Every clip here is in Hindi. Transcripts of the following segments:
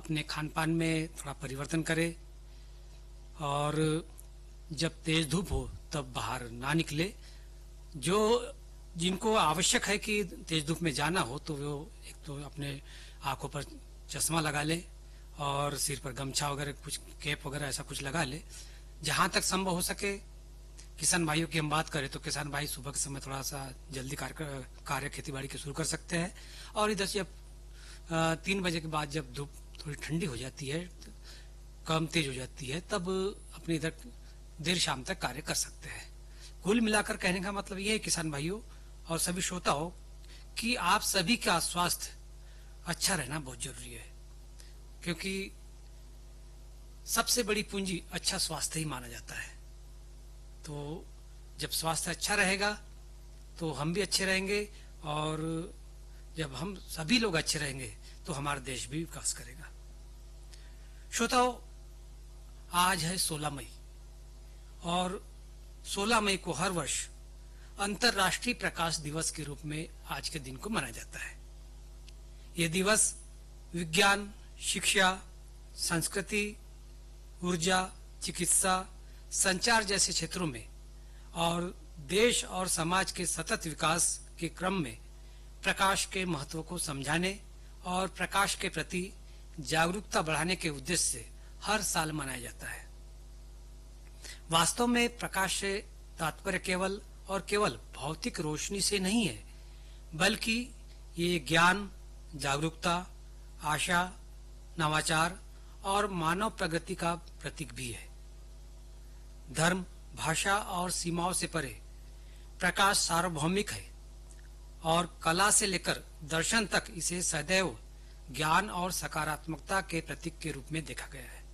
अपने खान पान में थोड़ा परिवर्तन करें और जब तेज धूप हो तब बाहर ना निकले। जो जिनको आवश्यक है कि तेज धूप में जाना हो तो वो एक तो अपने आंखों पर चश्मा लगा ले और सिर पर गमछा वगैरह कुछ कैप वगैरह ऐसा कुछ लगा ले। जहां तक संभव हो सके किसान भाइयों की हम बात करें तो किसान भाई सुबह के समय थोड़ा सा जल्दी कार्य खेती बाड़ी के शुरू कर सकते हैं और इधर से जब 3 बजे के बाद जब धूप थोड़ी ठंडी हो जाती है, कम तेज हो जाती है, तब अपने इधर देर शाम तक कार्य कर सकते हैं। कुल मिलाकर कहने का मतलब ये है किसान भाइयों और सभी श्रोताओं कि आप सभी का स्वास्थ्य अच्छा रहना बहुत जरूरी है, क्योंकि सबसे बड़ी पूंजी अच्छा स्वास्थ्य ही माना जाता है। तो जब स्वास्थ्य अच्छा रहेगा तो हम भी अच्छे रहेंगे और जब हम सभी लोग अच्छे रहेंगे तो हमारा देश भी विकास करेगा। श्रोताओ, आज है 16 मई और 16 मई को हर वर्ष अंतर्राष्ट्रीय प्रकाश दिवस के रूप में आज के दिन को मनाया जाता है। यह दिवस विज्ञान, शिक्षा, संस्कृति, ऊर्जा, चिकित्सा, संचार जैसे क्षेत्रों में और देश और समाज के सतत विकास के क्रम में प्रकाश के महत्व को समझाने और प्रकाश के प्रति जागरूकता बढ़ाने के उद्देश्य से हर साल मनाया जाता है। वास्तव में प्रकाश से तात्पर्य केवल भौतिक रोशनी से नहीं है, बल्कि ये ज्ञान, जागरूकता, आशा, नवाचार और मानव प्रगति का प्रतीक भी है। धर्म, भाषा और सीमाओं से परे प्रकाश सार्वभौमिक है और कला से लेकर दर्शन तक इसे सदैव ज्ञान और सकारात्मकता के प्रतीक के रूप में देखा गया है।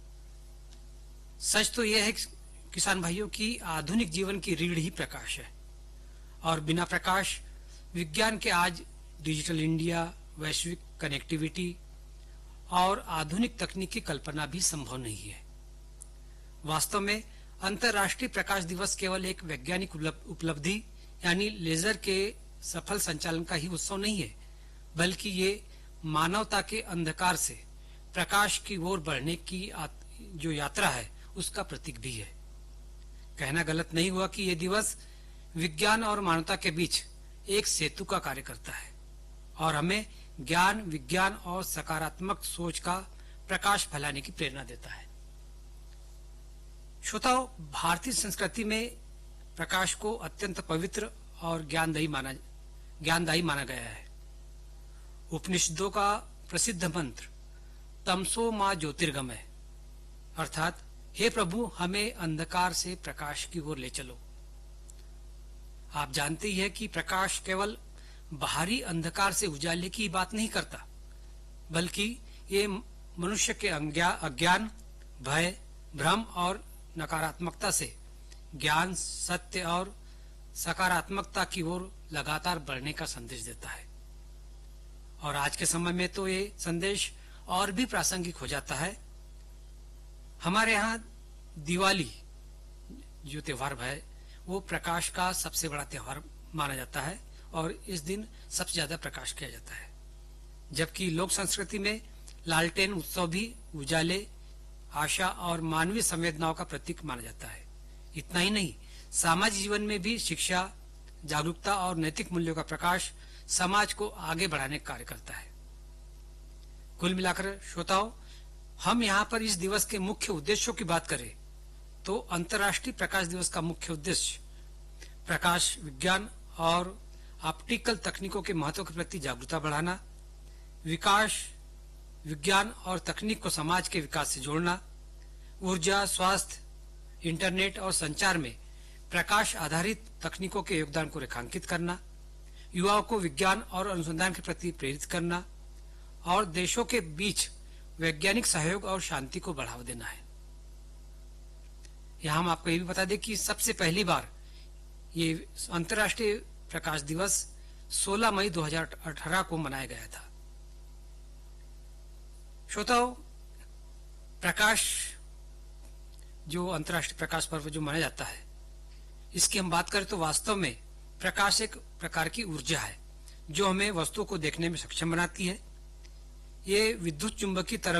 सच तो यह है किसान भाइयों की आधुनिक जीवन की रीढ़ ही प्रकाश है और बिना प्रकाश विज्ञान के आज डिजिटल इंडिया, वैश्विक कनेक्टिविटी और आधुनिक तकनीक की कल्पना भी संभव नहीं है। वास्तव में अंतर्राष्ट्रीय प्रकाश दिवस केवल एक वैज्ञानिक उपलब्धि यानी लेजर के सफल संचालन का ही उत्सव नहीं है, बल्कि ये मानवता के अंधकार से प्रकाश की ओर बढ़ने की जो यात्रा है उसका प्रतीक भी है। कहना गलत नहीं हुआ कि यह दिवस विज्ञान और मानवता के बीच एक सेतु का कार्य करता है और हमें ज्ञान, विज्ञान और सकारात्मक सोच का प्रकाश फैलाने की प्रेरणा देता है। श्रोताओं, भारतीय संस्कृति में प्रकाश को अत्यंत पवित्र और ज्ञानदायी माना गया है। उपनिषदों का प्रसिद्ध मंत्र तमसो मां ज्योतिर्गमय अर्थात हे प्रभु हमें अंधकार से प्रकाश की ओर ले चलो। आप जानते ही है कि प्रकाश केवल बाहरी अंधकार से उजाले की बात नहीं करता, बल्कि ये मनुष्य के अज्ञान, भय, भ्रम और नकारात्मकता से ज्ञान, सत्य और सकारात्मकता की ओर लगातार बढ़ने का संदेश देता है। और आज के समय में तो ये संदेश और भी प्रासंगिक हो जाता है। हमारे यहाँ दिवाली जो त्योहार है वो प्रकाश का सबसे बड़ा त्योहार माना जाता है और इस दिन सबसे ज्यादा प्रकाश किया जाता है, जबकि लोक संस्कृति में लालटेन उत्सव भी उजाले, आशा और मानवीय संवेदनाओं का प्रतीक माना जाता है। इतना ही नहीं, सामाजिक जीवन में भी शिक्षा, जागरूकता और नैतिक मूल्यों का प्रकाश समाज को आगे बढ़ाने का कार्य करता है। कुल मिलाकर श्रोताओं, हम यहाँ पर इस दिवस के मुख्य उद्देश्यों की बात करें तो अंतर्राष्ट्रीय प्रकाश दिवस का मुख्य उद्देश्य प्रकाश, विज्ञान और ऑप्टिकल तकनीकों के महत्व के प्रति जागरूकता बढ़ाना, विकास, विज्ञान और तकनीक को समाज के विकास से जोड़ना, ऊर्जा, स्वास्थ्य, इंटरनेट और संचार में प्रकाश आधारित तकनीकों के योगदान को रेखांकित करना, युवाओं को विज्ञान और अनुसंधान के प्रति प्रेरित करना और देशों के बीच वैज्ञानिक सहयोग और शांति को बढ़ावा देना है। यहाँ हम आपको ये भी बता दें कि सबसे पहली बार ये अंतर्राष्ट्रीय प्रकाश दिवस 16 मई 2018 को मनाया गया था। श्रोताओं, प्रकाश जो अंतर्राष्ट्रीय प्रकाश पर्व जो मनाया जाता है, इसकी हम बात करें तो वास्तव में प्रकाश एक प्रकार की ऊर्जा है जो हमें वस्तुओं को देखने में सक्षम बनाती है। ये विद्युत चुंबकीय तरंग